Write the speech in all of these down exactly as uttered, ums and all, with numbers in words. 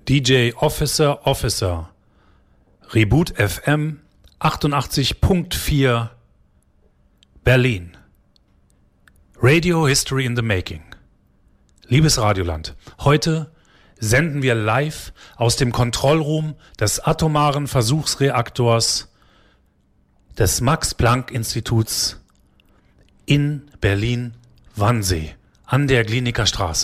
D J Officer Officer, Reboot F M achtundachtzig Punkt vier Berlin. Radio History in the Making. Liebes Radioland, heute senden wir live aus dem Kontrollroom des atomaren Versuchsreaktors des Max-Planck-Instituts in Berlin-Wannsee an der Gliniker Straße.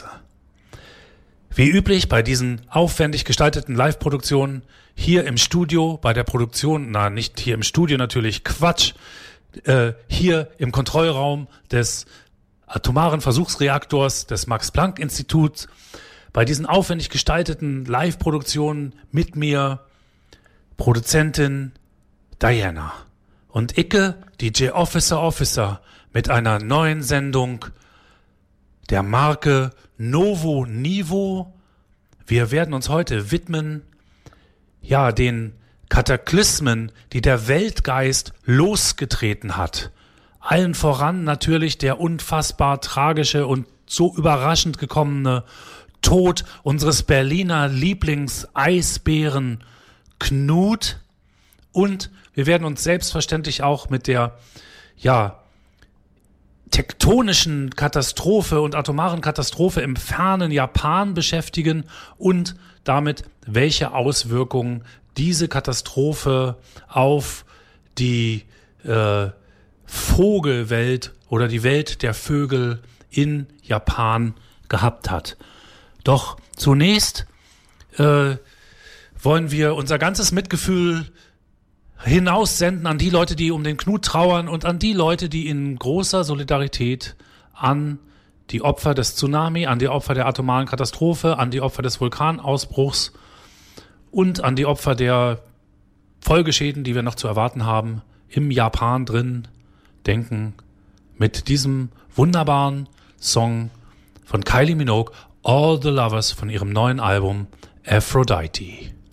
Wie üblich bei diesen aufwendig gestalteten Live-Produktionen hier im Studio, bei der Produktion, na nicht hier im Studio natürlich, Quatsch, äh, hier im Kontrollraum des atomaren Versuchsreaktors des Max-Planck-Instituts, bei diesen aufwendig gestalteten Live-Produktionen mit mir Produzentin Diana und Icke, D J Officer Officer, mit einer neuen Sendung der Marke Novo Nivo. Wir werden uns heute widmen, ja, den Kataklysmen, die der Weltgeist losgetreten hat. Allen voran natürlich der unfassbar tragische und so überraschend gekommene Tod unseres Berliner Lieblingseisbären Knut. Und wir werden uns selbstverständlich auch mit der, ja, tektonischen Katastrophe und atomaren Katastrophe im fernen Japan beschäftigen und damit, welche Auswirkungen diese Katastrophe auf die äh, Vogelwelt oder die Welt der Vögel in Japan gehabt hat. Doch zunächst äh, wollen wir unser ganzes Mitgefühl hinaussenden an die Leute, die um den Knut trauern und an die Leute, die in großer Solidarität an die Opfer des Tsunami, an die Opfer der atomaren Katastrophe, an die Opfer des Vulkanausbruchs und an die Opfer der Folgeschäden, die wir noch zu erwarten haben, im Japan drin denken, mit diesem wunderbaren Song von Kylie Minogue, All the Lovers, von ihrem neuen Album Aphrodite.